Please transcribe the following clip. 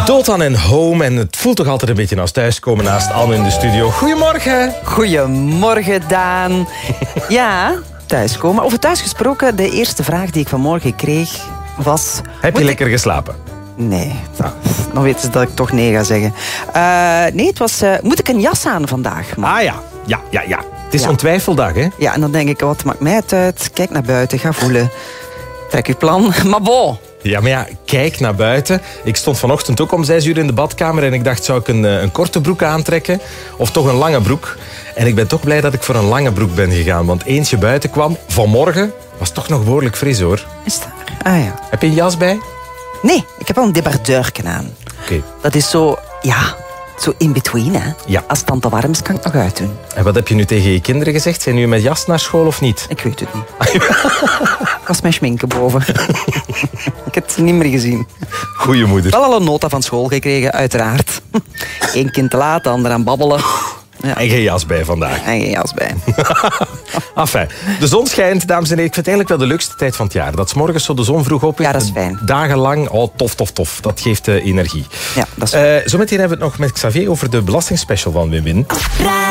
Dotan en Home. En het voelt toch altijd een beetje als thuiskomen naast Anne in de studio. Goedemorgen. Goedemorgen, Daan. Ja, thuiskomen. Over thuis gesproken, de eerste vraag die ik vanmorgen kreeg was... Heb je lekker geslapen? Nee, dan weten ze dat ik toch nee ga zeggen. Nee, het was... moet ik een jas aan vandaag? Ah ja. Het is zo'n twijfeldag, hè? Ja, en dan denk ik, wat maakt mij het uit? Kijk naar buiten, ga voelen. Trek je plan. Maar bon. Ja, maar ja, kijk naar buiten. Ik stond vanochtend ook om 6 uur in de badkamer en ik dacht, zou ik een korte broek aantrekken? Of toch een lange broek? En ik ben toch blij dat ik voor een lange broek ben gegaan. Want eens je buiten kwam, vanmorgen, was toch nog behoorlijk fris, hoor. Is dat? Ah ja. Heb je een jas bij? Nee, ik heb wel een debardeurken aan. Oké. Dat is zo, ja, zo in between, hè. Ja. Als het dan te warm is, kan ik het nog uitdoen. En wat heb je nu tegen je kinderen gezegd? Zijn jullie met jas naar school of niet? Ik weet het niet. Ik was mijn schminken boven. Ik heb het niet meer gezien. Goeie moeder. Wel al een nota van school gekregen, uiteraard. Eén kind te laat, de ander aan babbelen. Ja. En geen jas bij vandaag. En geen jas bij. Enfin, de zon schijnt, dames en heren. Ik vind het eigenlijk wel de leukste tijd van het jaar. Dat 's morgens zo de zon vroeg op is. Ja, dat is fijn. Dagenlang, oh, tof. Dat geeft energie. Ja, dat is Zometeen hebben we het nog met Xavier over de belastingspecial van Win-Win.